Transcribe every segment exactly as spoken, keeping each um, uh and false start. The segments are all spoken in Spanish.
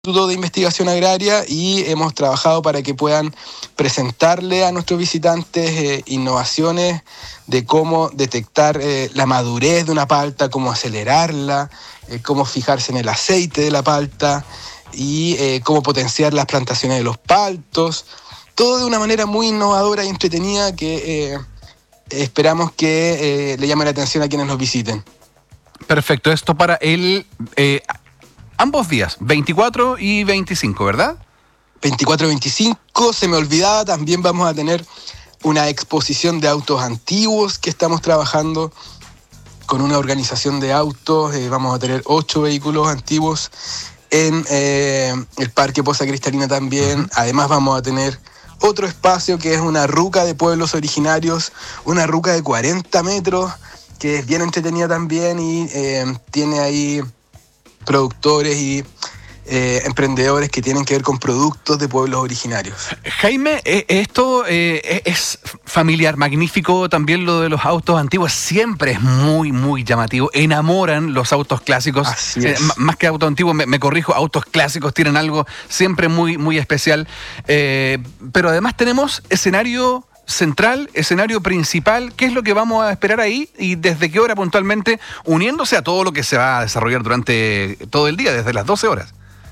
Instituto de Investigación Agraria y hemos trabajado para que puedan presentarle a nuestros visitantes eh, innovaciones de cómo detectar eh, la madurez de una palta, cómo acelerarla, eh, cómo fijarse en el aceite de la palta y eh, cómo potenciar las plantaciones de los paltos. Todo de una manera muy innovadora y entretenida que eh, esperamos que eh, le llame la atención a quienes nos visiten. Perfecto, esto para el... Eh, ambos días, veinticuatro y veinticinco, ¿verdad? veinticuatro y veinticinco, se me olvidaba, también vamos a tener una exposición de autos antiguos que estamos trabajando con una organización de autos. Eh, vamos a tener ocho vehículos antiguos en eh, el Parque Poza Cristalina también. Uh-huh. Además vamos a tener otro espacio que es una ruca de pueblos originarios, una ruca de cuarenta metros, que es bien entretenida también y eh, tiene ahí productores y eh, emprendedores que tienen que ver con productos de pueblos originarios. Jaime, esto eh, es familiar, magnífico también lo de los autos antiguos, siempre es muy, muy llamativo, enamoran los autos clásicos. Así es. Eh, más que autos antiguos, me, me corrijo, autos clásicos tienen algo siempre muy, muy especial, eh, pero además tenemos escenario central, escenario principal. ¿Qué es lo que vamos a esperar ahí y desde qué hora puntualmente, uniéndose a todo lo que se va a desarrollar durante todo el día, desde las doce horas?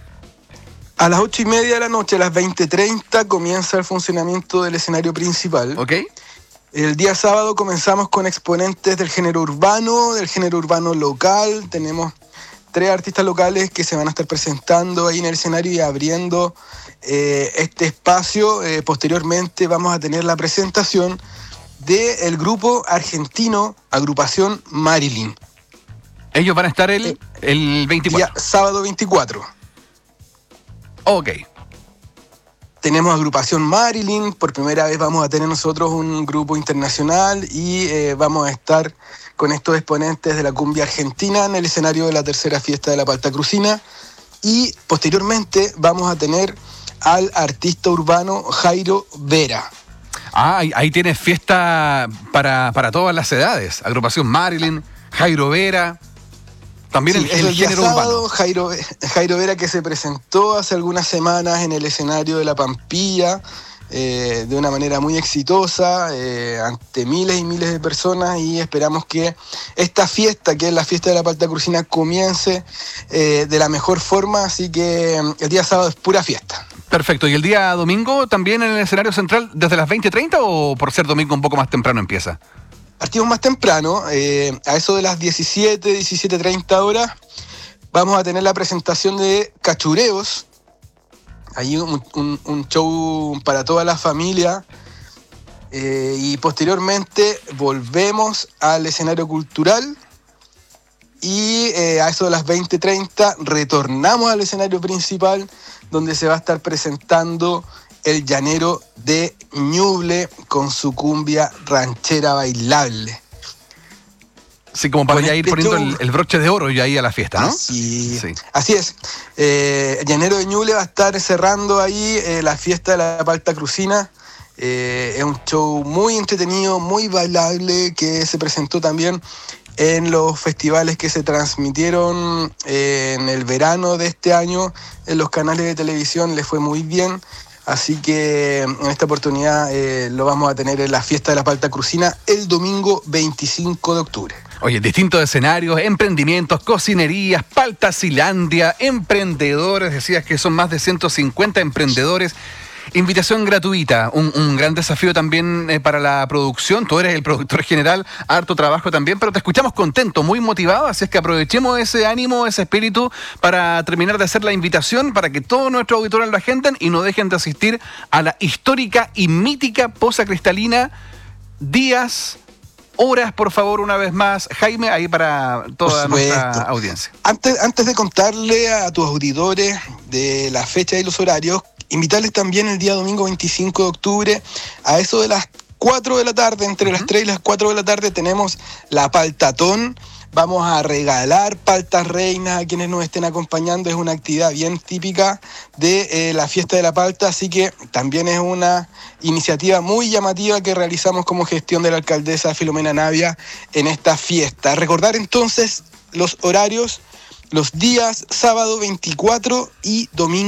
A las ocho y media de la noche, a las veinte treinta, comienza el funcionamiento del escenario principal. Ok. El día sábado comenzamos con exponentes del género urbano, del género urbano local. Tenemos tres artistas locales que se van a estar presentando ahí en el escenario y abriendo eh, este espacio. Eh, posteriormente vamos a tener la presentación del grupo argentino Agrupación Marilyn. Ellos van a estar el, eh, el veinticuatro. Día sábado veinticuatro. Ok. Tenemos Agrupación Marilyn, por primera vez vamos a tener nosotros un grupo internacional y eh, vamos a estar con estos exponentes de la cumbia argentina en el escenario de la tercera fiesta de la Palta Crucina. Y posteriormente vamos a tener al artista urbano Jairo Vera. Ah, ahí, ahí tienes fiesta para, para todas las edades. Agrupación Marilyn, Jairo Vera, también sí, el, el, el género sábado, urbano. Jairo, Jairo Vera, que se presentó hace algunas semanas en el escenario de La Pampilla, Eh, de una manera muy exitosa, eh, ante miles y miles de personas, y esperamos que esta fiesta, que es la fiesta de la Palta Crucina, comience eh, de la mejor forma, así que el día sábado es pura fiesta. Perfecto, ¿y el día domingo también en el escenario central desde las veinte treinta o por ser domingo un poco más temprano empieza? Partimos más temprano, eh, a eso de las diecisiete, diecisiete treinta horas, vamos a tener la presentación de Cachureos. Hay un, un, un show para toda la familia eh, y posteriormente volvemos al escenario cultural y eh, a eso de las veinte treinta retornamos al escenario principal, donde se va a estar presentando el Llanero de Ñuble con su cumbia ranchera bailable. Sí, como para ya ir poniendo el, el broche de oro y ahí a la fiesta, ¿no? Así, sí. Así es. Eh, el Llanero de Ñuble va a estar cerrando ahí eh, la fiesta de la Palta Crucina. Eh, es un show muy entretenido, muy bailable, que se presentó también en los festivales que se transmitieron eh, en el verano de este año en los canales de televisión. Le fue muy bien. Así que en esta oportunidad eh, lo vamos a tener en la fiesta de la Palta Crucina el domingo veinticinco de octubre. Oye, distintos escenarios, emprendimientos, cocinerías, Paltacilandia, emprendedores, decías que son más de ciento cincuenta emprendedores. Invitación gratuita, un, un gran desafío también eh, para la producción. Tú eres el productor general, harto trabajo también, pero te escuchamos contento, muy motivado, así es que aprovechemos ese ánimo, ese espíritu para terminar de hacer la invitación para que todos nuestros auditores lo agenden y no dejen de asistir a la histórica y mítica Poza Cristalina. Días, horas, por favor, una vez más, Jaime, ahí para toda nuestra audiencia. Antes, antes de contarle a tus auditores de la fecha y los horarios, invitarles también el día domingo veinticinco de octubre, a eso de las cuatro de la tarde, entre uh-huh. las tres y las cuatro de la tarde, tenemos la Paltatón. Vamos a regalar paltas reinas a quienes nos estén acompañando. Es una actividad bien típica de eh, la fiesta de la palta, así que también es una iniciativa muy llamativa que realizamos como gestión de la alcaldesa Filomena Navia en esta fiesta. Recordar entonces los horarios: los días sábado veinticuatro y domingo